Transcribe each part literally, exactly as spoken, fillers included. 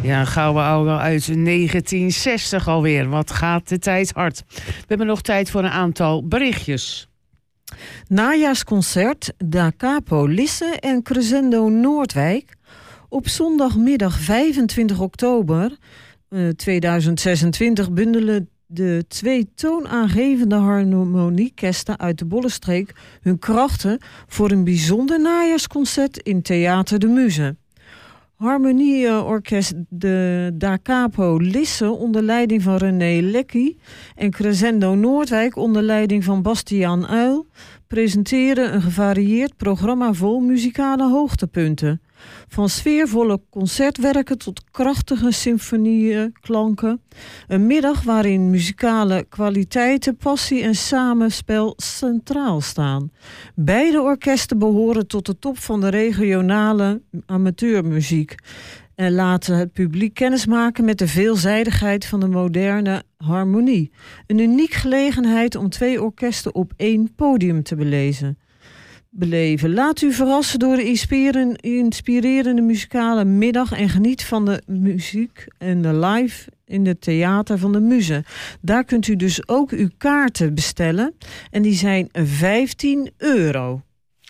Ja, een gouden oude uit negentien zestig alweer. Wat gaat de tijd hard. We hebben nog tijd voor een aantal berichtjes. Najaarsconcert Da Capo Lisse en Crescendo Noordwijk. Op zondagmiddag vijfentwintig oktober uh, tweeduizend zesentwintig bundelen de twee toonaangevende harmoniekesten uit de Bollenstreek hun krachten voor een bijzonder najaarsconcert in Theater de Muze. Harmonieorkest de Da Capo Lisse onder leiding van René Lekkie en Crescendo Noordwijk onder leiding van Bastiaan Uil presenteren een gevarieerd programma vol muzikale hoogtepunten. Van sfeervolle concertwerken tot krachtige symfonieklanken. Een middag waarin muzikale kwaliteiten, passie en samenspel centraal staan. Beide orkesten behoren tot de top van de regionale amateurmuziek en laten het publiek kennismaken met de veelzijdigheid van de moderne harmonie. Een uniek gelegenheid om twee orkesten op één podium te belezen. beleven. Laat u verrassen door de inspirerende muzikale middag en geniet van de muziek en de live in het Theater van de Muze. Daar kunt u dus ook uw kaarten bestellen en die zijn vijftien euro.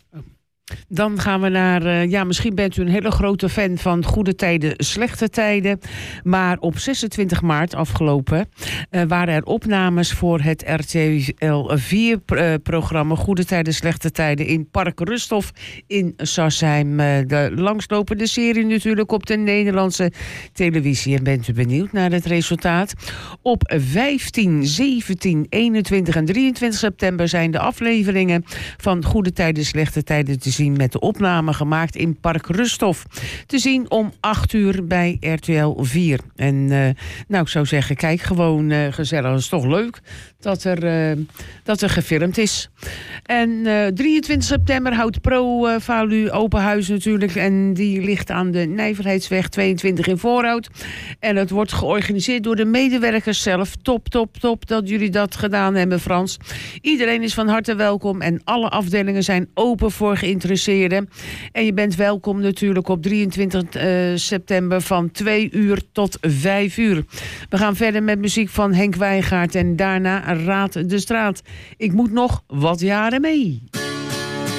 Dan gaan we naar, uh, ja, misschien bent u een hele grote fan van Goede Tijden, Slechte Tijden. Maar op zesentwintig maart afgelopen uh, waren er opnames voor het R T L vier-programma uh, Goede Tijden, Slechte Tijden in Park Rusthof in Sarsheim. Uh, de langslopende serie natuurlijk op de Nederlandse televisie. En bent u benieuwd naar het resultaat? Op vijftien, zeventien, eenentwintig en drieëntwintig september zijn de afleveringen van Goede Tijden, Slechte Tijden te zien met de opname gemaakt in Park Rusthof. Te zien om acht uur bij R T L vier. En uh, nou, ik zou zeggen, kijk gewoon uh, gezellig. Het is toch leuk dat er, uh, dat er gefilmd is. En uh, drieëntwintig september houdt Pro uh, Valu open huis natuurlijk. En die ligt aan de Nijverheidsweg tweeëntwintig in Voorhout. En het wordt georganiseerd door de medewerkers zelf. Top, top, top dat jullie dat gedaan hebben, Frans. Iedereen is van harte welkom en alle afdelingen zijn open voor geïnteresseerden. En je bent welkom natuurlijk op drieëntwintig september van twee uur tot vijf uur. We gaan verder met muziek van Henk Wijngaard en daarna Raad de Straat. Ik moet nog wat jaren mee.